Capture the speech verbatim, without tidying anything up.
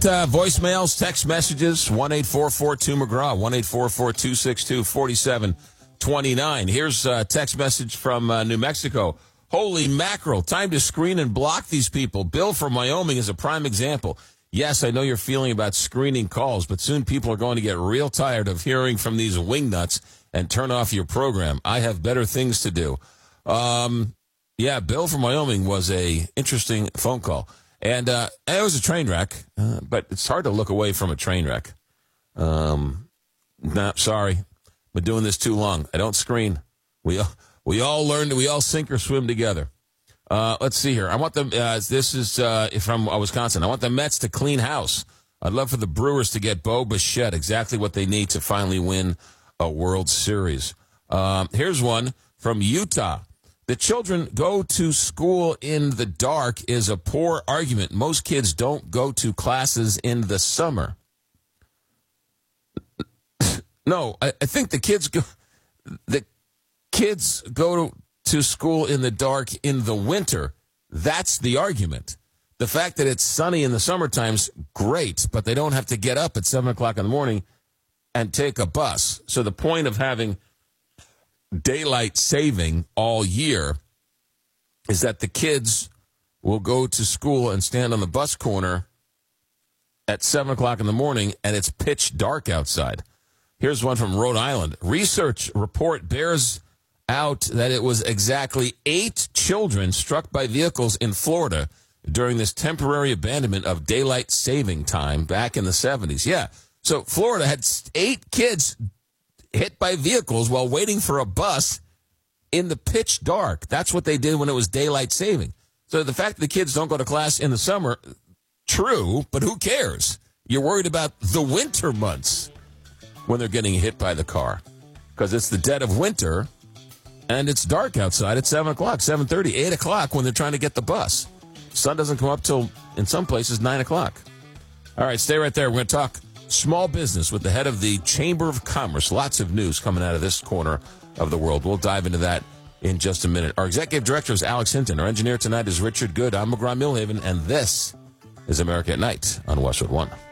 Uh, voicemails, text messages, one eight four four two McGraw, one eight four four two six two four seven two nine. Here's a text message from uh, New Mexico. Holy mackerel, time to screen and block these people. Bill from Wyoming is a prime example. Yes, I know you're feeling about screening calls, but soon people are going to get real tired of hearing from these wingnuts and turn off your program. I have better things to do. Um, yeah, Bill from Wyoming was a interesting phone call. And uh, it was a train wreck, uh, but it's hard to look away from a train wreck. Um, nah, sorry, been doing this too long. I don't screen. We all, we all learn, we all sink or swim together. Uh, let's see here. I want them. Uh, this is uh, from uh, Wisconsin. I want the Mets to clean house. I'd love for the Brewers to get Bo Bichette, exactly what they need to finally win a World Series. Um, here's one from Utah. The children go to school in the dark is a poor argument. Most kids don't go to classes in the summer. No, I, I think the kids go, the kids go to, to school in the dark in the winter. That's the argument. The fact that it's sunny in the summertime's great, but they don't have to get up at seven o'clock in the morning and take a bus. So the point of having daylight saving all year is that the kids will go to school and stand on the bus corner at seven o'clock in the morning, and it's pitch dark outside. Here's one from Rhode Island. Research report bears out that it was exactly eight children struck by vehicles in Florida during this temporary abandonment of daylight saving time back in the seventies. Yeah, so Florida had eight kids hit by vehicles while waiting for a bus in the pitch dark. That's what they did when it was daylight saving. So the fact that the kids don't go to class in the summer, true, but who cares? You're worried about the winter months when they're getting hit by the car because it's the dead of winter and it's dark outside at seven o'clock, seven thirty, eight o'clock when they're trying to get the bus. Sun doesn't come up till, in some places, nine o'clock. All right, stay right there. We're going to talk small business with the head of the Chamber of Commerce. Lots of news coming out of this corner of the world. We'll dive into that in just a minute. Our executive director is Alex Hinton. Our engineer tonight is Richard Good. I'm McGraw Milhaven, and this is America at Night on Westwood One.